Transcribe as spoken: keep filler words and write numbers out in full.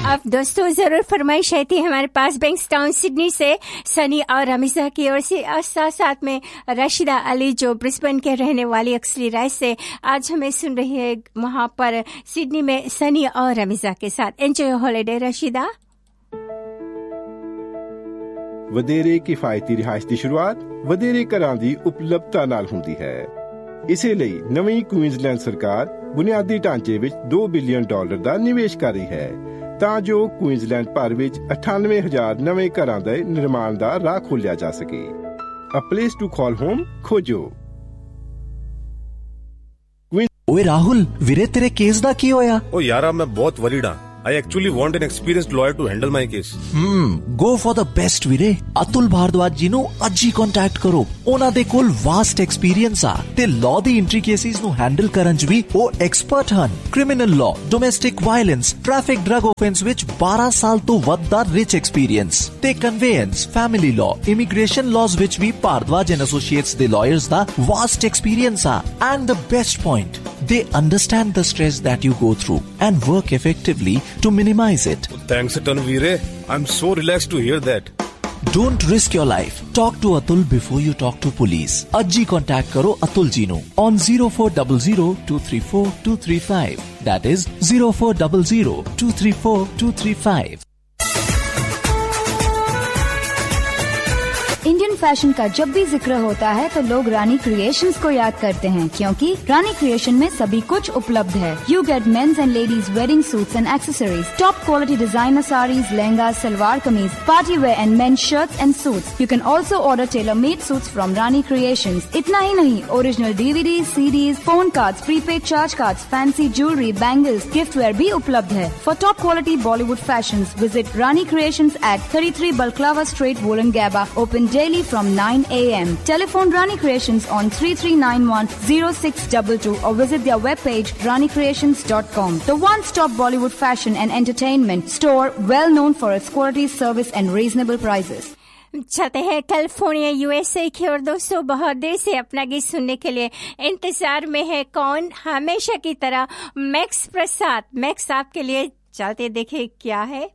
अब दोस्तों जरूर फरमाइश आई थी हमारे पास बैंक्सटाउन सिडनी से सनी और रमीजा की ओर से, और साथ साथ में रशीदा अली जो ब्रिस्बेन के रहने वाली एक्सली राइस से आज हमें सुन रही है वहां पर सिडनी में सनी और रमीजा के साथ। Enjoy holiday Rashida. ਵਧੇਰੇ ਕਿਫਾਇਤੀ ਰਿਹਾਇਸ਼ ਦੀ ਸ਼ੁਰੂਆਤ ਵਧੇਰੇ ਘਰਾਂ ਦੀ ਉਪਲਬਧਤਾ ਨਾਲ ਹੁੰਦੀ ਹੈ। ਇਸੇ ਲਈ ਨਵੀਂ ਕੁਈਨਜ਼ਲੈਂਡ ਸਰਕਾਰ ਬੁਨਿਆਦੀ ਢਾਂਚੇ ਵਿੱਚ ਦੋ ਬਿਲੀਅਨ ਡਾਲਰ ਦਾ ਨਿਵੇਸ਼ ਕਰ ਰਹੀ ਹੈ ਤਾਂ ਜੋ ਕੁਈਨਜ਼ਲੈਂਡ ਭਰ ਵਿੱਚ ਅਠਾਨਵੇਂ ਹਜ਼ਾਰ ਨਵੇਂ ਘਰਾਂ ਦੇ ਨਿਰਮਾਣ ਦਾ ਰਾਹ ਖੋਲ੍ਹਿਆ ਜਾ ਸਕੇ। ਅ ਪਲੇਸ ਟੂ ਕਾਲ ਹੋਮ ਖੋਜੋ। ਓਏ ਰਾਹੁਲ ਵੀਰੇ ਤੇਰੇ ਕੇਸ ਦਾ ਕੀ ਹੋਇਆ? ਓ ਯਾਰਾ ਮੈਂ ਬਹੁਤ ਵਰੀਡ ਹਾਂ। I actually want an experienced lawyer to handle my case. Hmm, go for the best ਵੀਰੇ। ਅਤੁਲ ਭਾਰਦਵਾਜ ਜੀ ਨੂੰ ਅੱਜ ਹੀ ਕੰਟੈਕਟ ਕਰੋ। ਉਹਨਾਂ ਦੇ ਕੋਲ ਵਾਸਟ ਐਕਸਪੀਰੀਅੰਸ ਆ ਤੇ ਲਾਅ ਦੀ ਐਂਟਰੀ ਕੇਸਿਸ ਨੂੰ ਹੈਂਡਲ ਕਰਨ 'ਚ ਵੀ ਉਹ ਐਕਸਪਰਟ ਹਨ। Criminal law, domestic violence, traffic drug offence ਵਿੱਚ ਬਾਰਾਂ ਸਾਲ ਤੋਂ ਵੱਧ ਦਾ ਰਿਚ ਐਕਸਪੀਰੀਅੰਸ ਤੇ ਕਨਵੇਅੰਸ, ਫੈਮਿਲੀ ਲਾਅ, ਇਮੀਗ੍ਰੇਸ਼ਨ ਲਾਜ਼ ਵਿੱਚ ਵੀ ਭਾਰਦਵਾਜ ਐਂਡ ਐਸੋਸੀਏਟਸ ਦੇ ਲਾਇਰਸ ਦਾ ਵਾਸਟ ਐਕਸਪੀਰੀਅੰਸ ਆ। And the best point, they understand the stress that you go through and work effectively to minimize it. Thanks a ton, Veere. I'm so relaxed to hear that. Don't risk your life. Talk to Atul before you talk to police. Ajji contact karo Atul ji nu on zero four zero zero two three four two three five. That is zero four zero zero two three four two three five. Indian fashion का जब भी जिक्र होता है तो लोग रानी creations को याद करते हैं, क्योंकि रानी क्रिएशन में सभी कुछ उपलब्ध है। You get mains and ladies wedding suits and accessories, top quality designer saris, lehenga, salwar kameez, party wear and mains shirts and suits. You can also order tailor made suits from Rani creations. इतना ही नहीं, original DVD, CDs, phone cards, prepaid charge cards, fancy jewellery, bangles, gift where भी उपलब्ध है। For top quality Bollywood fashions visit Rani creations eight thirty-three Balclava Street, Wollongabba, open daily from nine a m Telephone Rani Creations on three three nine one zero six two two or visit their webpage rani creations dot com. The one-stop Bollywood fashion and entertainment store, well known for its quality, service and reasonable prices. चलते हैं California USA की ओर। दोस्तों बहुत देर से अपना गीत सुनने के लिए इंतजार में है कौन? हमेशा की तरह मैक्स प्रसाद। मैक्स आपके लिए चलते देखे क्या है।